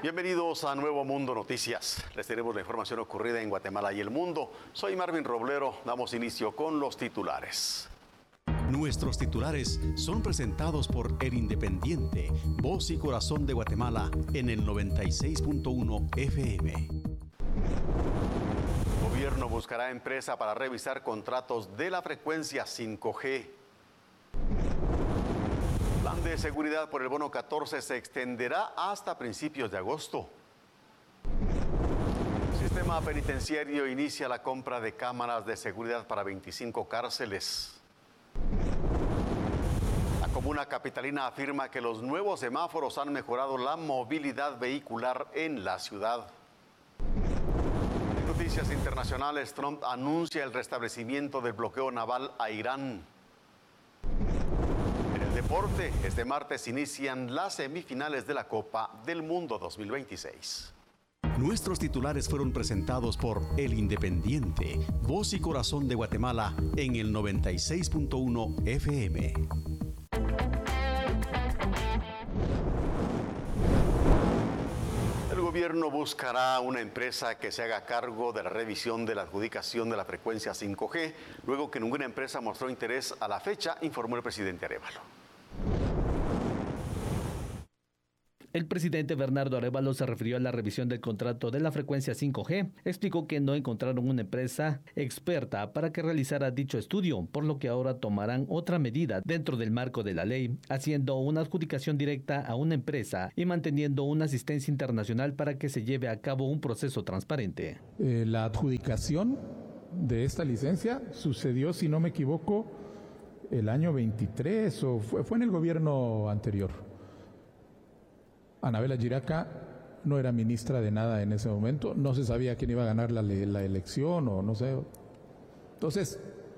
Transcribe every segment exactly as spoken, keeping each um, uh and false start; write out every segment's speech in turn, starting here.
Bienvenidos a Nuevo Mundo Noticias. Les tenemos la información ocurrida en Guatemala y el mundo. Soy Marvin Roblero. Damos inicio con los titulares. Nuestros titulares son presentados por El Independiente, voz y corazón de Guatemala, en el noventa y seis punto uno F M. Gobierno buscará empresa para revisar contratos de la frecuencia cinco G. Plan de seguridad por el bono catorce se extenderá hasta principios de agosto. El sistema penitenciario inicia la compra de cámaras de seguridad para veinticinco cárceles. La comuna capitalina afirma que los nuevos semáforos han mejorado la movilidad vehicular en la ciudad. En noticias internacionales, Trump anuncia el restablecimiento del bloqueo naval a Irán. En el deporte, este martes inician las semifinales de la Copa del Mundo dos mil veintiséis. Nuestros titulares fueron presentados por El Independiente, voz y corazón de Guatemala, en el noventa y seis punto uno F M. El gobierno buscará una empresa que se haga cargo de la revisión de la adjudicación de la frecuencia cinco G, luego que ninguna empresa mostró interés a la fecha, informó el presidente Arévalo. El presidente Bernardo Arévalo se refirió a la revisión del contrato de la frecuencia cinco G. Explicó que no encontraron una empresa experta para que realizara dicho estudio, por lo que ahora tomarán otra medida dentro del marco de la ley, haciendo una adjudicación directa a una empresa y manteniendo una asistencia internacional para que se lleve a cabo un proceso transparente. Eh, la adjudicación de esta licencia sucedió, si no me equivoco, el año veintitrés o fue, fue en el gobierno anterior. Anabela Giraca no era ministra de nada en ese momento, no se sabía quién iba a ganar la, la elección o no sé. Entonces,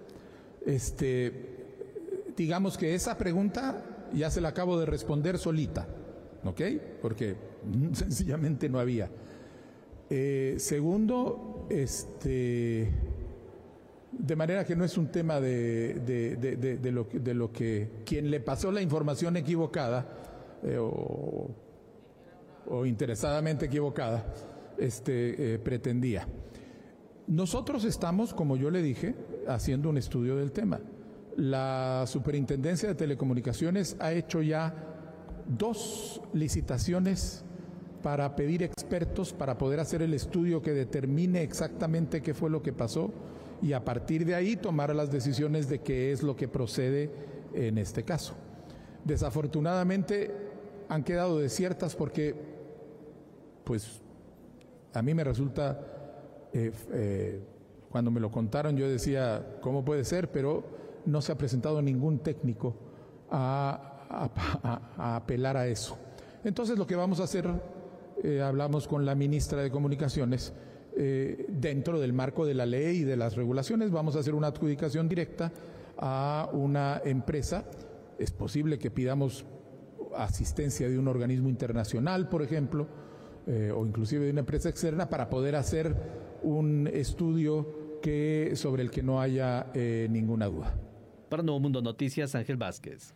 este, digamos que esa pregunta ya se la acabo de responder solita, ¿ok? Porque sencillamente no había. Eh, segundo, este, de manera que no es un tema de, de, de, de, de, lo, de lo que quien le pasó la información equivocada eh, o o interesadamente equivocada, este, eh, pretendía. Nosotros estamos, como yo le dije, haciendo un estudio del tema. La Superintendencia de Telecomunicaciones ha hecho ya dos licitaciones para pedir expertos para poder hacer el estudio que determine exactamente qué fue lo que pasó y a partir de ahí tomar las decisiones de qué es lo que procede en este caso. Desafortunadamente han quedado desiertas porque pues a mí me resulta, eh, eh, cuando me lo contaron yo decía, ¿cómo puede ser? Pero no se ha presentado ningún técnico a, a, a, a apelar a eso. Entonces lo que vamos a hacer, eh, hablamos con la ministra de Comunicaciones, eh, dentro del marco de la ley y de las regulaciones, vamos a hacer una adjudicación directa a una empresa. Es posible que pidamos asistencia de un organismo internacional, por ejemplo, Eh, o inclusive de una empresa externa para poder hacer un estudio que, sobre el que no haya eh, ninguna duda. Para Nuevo Mundo Noticias, Ángel Vázquez.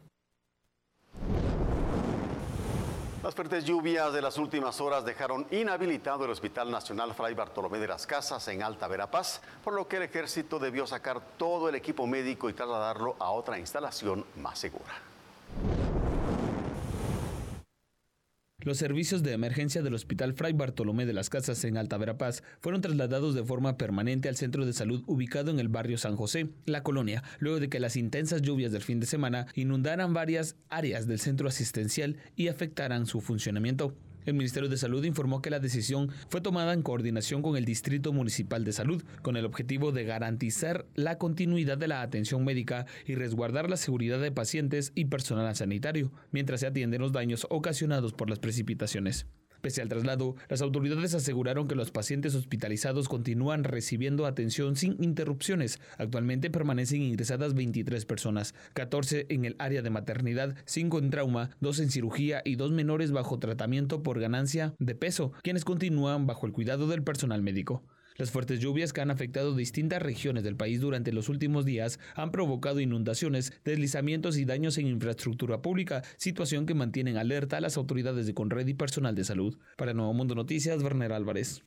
Las fuertes lluvias de las últimas horas dejaron inhabilitado el Hospital Nacional Fray Bartolomé de las Casas en Alta Verapaz, por lo que el ejército debió sacar todo el equipo médico y trasladarlo a otra instalación más segura. Los servicios de emergencia del Hospital Fray Bartolomé de las Casas en Alta Verapaz fueron trasladados de forma permanente al centro de salud ubicado en el barrio San José, La Colonia, luego de que las intensas lluvias del fin de semana inundaran varias áreas del centro asistencial y afectaran su funcionamiento. El Ministerio de Salud informó que la decisión fue tomada en coordinación con el Distrito Municipal de Salud, con el objetivo de garantizar la continuidad de la atención médica y resguardar la seguridad de pacientes y personal sanitario, mientras se atienden los daños ocasionados por las precipitaciones. Pese al traslado, las autoridades aseguraron que los pacientes hospitalizados continúan recibiendo atención sin interrupciones. Actualmente permanecen ingresadas veintitrés personas, catorce en el área de maternidad, cinco en trauma, dos en cirugía y dos menores bajo tratamiento por ganancia de peso, quienes continúan bajo el cuidado del personal médico. Las fuertes lluvias que han afectado distintas regiones del país durante los últimos días han provocado inundaciones, deslizamientos y daños en infraestructura pública, situación que mantienen alerta a las autoridades de Conred y personal de salud. Para Nuevo Mundo Noticias, Werner Álvarez.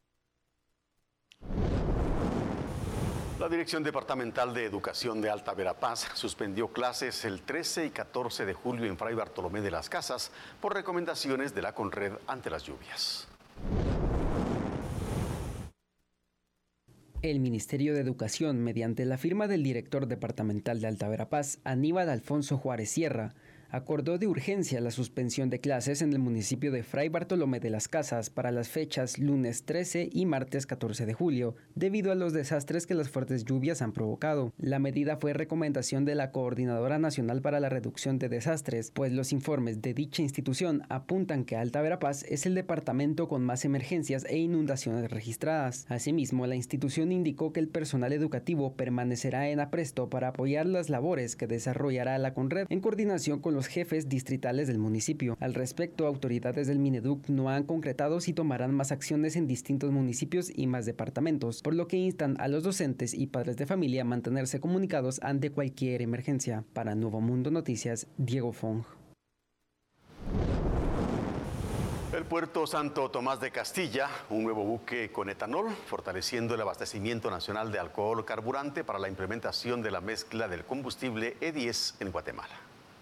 La Dirección Departamental de Educación de Alta Verapaz suspendió clases el trece y catorce de julio en Fray Bartolomé de las Casas por recomendaciones de la Conred ante las lluvias. El Ministerio de Educación, mediante la firma del director departamental de Alta Verapaz, Aníbal Alfonso Juárez Sierra, acordó de urgencia la suspensión de clases en el municipio de Fray Bartolomé de las Casas para las fechas lunes trece y martes catorce de julio, debido a los desastres que las fuertes lluvias han provocado. La medida fue recomendación de la Coordinadora Nacional para la Reducción de Desastres, pues los informes de dicha institución apuntan que Alta Verapaz es el departamento con más emergencias e inundaciones registradas. Asimismo, la institución indicó que el personal educativo permanecerá en apresto para apoyar las labores que desarrollará la Conred en coordinación con los jefes distritales del municipio. Al respecto, autoridades del Mineduc no han concretado si tomarán más acciones en distintos municipios y más departamentos, por lo que instan a los docentes y padres de familia a mantenerse comunicados ante cualquier emergencia. Para Nuevo Mundo Noticias, Diego Fong. El puerto Santo Tomás de Castilla, un nuevo buque con etanol, fortaleciendo el abastecimiento nacional de alcohol carburante para la implementación de la mezcla del combustible E diez en Guatemala.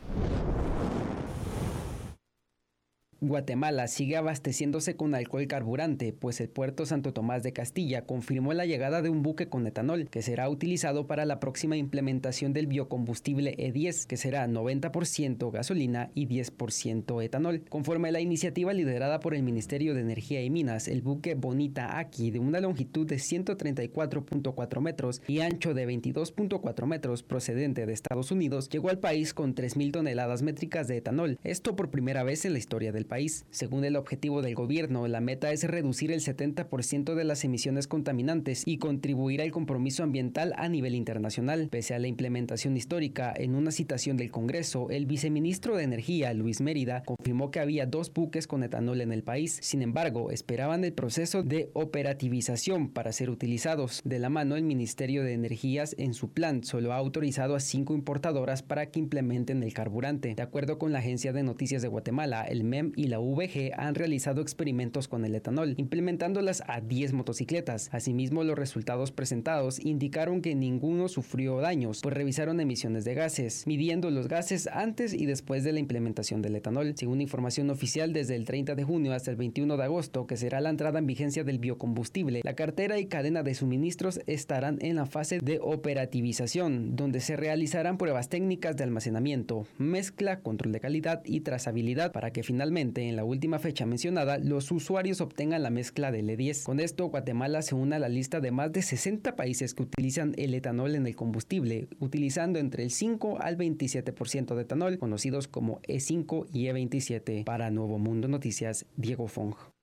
Guatemala sigue abasteciéndose con alcohol carburante, pues el puerto Santo Tomás de Castilla confirmó la llegada de un buque con etanol que será utilizado para la próxima implementación del biocombustible E diez, que será noventa por ciento gasolina y diez por ciento etanol. Conforme a la iniciativa liderada por el Ministerio de Energía y Minas, el buque Bonita Aki, de una longitud de ciento treinta y cuatro punto cuatro metros y ancho de veintidós punto cuatro metros, procedente de Estados Unidos, llegó al país con tres mil toneladas métricas de etanol, esto por primera vez en la historia del país. Según el objetivo del gobierno, la meta es reducir el setenta por ciento de las emisiones contaminantes y contribuir al compromiso ambiental a nivel internacional. Pese a la implementación histórica, en una citación del Congreso, el viceministro de Energía, Luis Mérida, confirmó que había dos buques con etanol en el país. Sin embargo, esperaban el proceso de operativización para ser utilizados. De la mano, el Ministerio de Energías, en su plan, solo ha autorizado a cinco importadoras para que implementen el carburante. De acuerdo con la Agencia de Noticias de Guatemala, el M E M y la U V G han realizado experimentos con el etanol, implementándolas a diez motocicletas. Asimismo, los resultados presentados indicaron que ninguno sufrió daños, pues revisaron emisiones de gases, midiendo los gases antes y después de la implementación del etanol. Según información oficial, desde el treinta de junio hasta el veintiuno de agosto, que será la entrada en vigencia del biocombustible, la cartera y cadena de suministros estarán en la fase de operativización, donde se realizarán pruebas técnicas de almacenamiento, mezcla, control de calidad y trazabilidad para que finalmente en la última fecha mencionada los usuarios obtengan la mezcla del E diez. Con esto, Guatemala se une a la lista de más de sesenta países que utilizan el etanol en el combustible, utilizando entre el cinco al veintisiete por ciento de etanol, conocidos como E cinco y E veintisiete. Para Nuevo Mundo Noticias, Diego Fong.